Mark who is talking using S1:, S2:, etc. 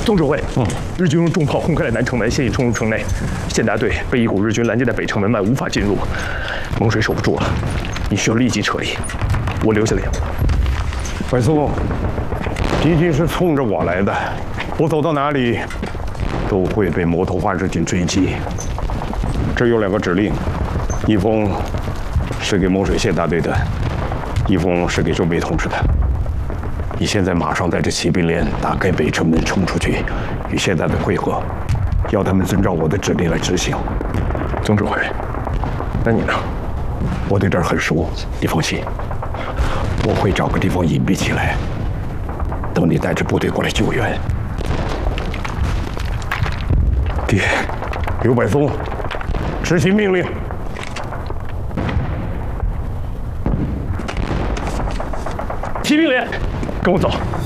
S1: 总指挥，日军用重炮轰开了南城门，现已冲入城内。县大队被一股日军拦截在北城门外，无法进入。蒙水守不住了，你需要立即撤离。我留下的任务。
S2: 白松，敌军是冲着我来的，我走到哪里都会被摩托化日军追击。这有2个指令，一封是给蒙水县大队的，一封是给周梅同志的。你现在马上带着骑兵连打开北城门冲出去，与县大队会合，要他们遵照我的指令来执行。
S1: 总指挥，那你呢？
S2: 我对这儿很熟，你放心，我会找个地方隐蔽起来，等你带着部队过来救援。爹，刘柏松，执行命令。
S1: 骑兵连，跟我走。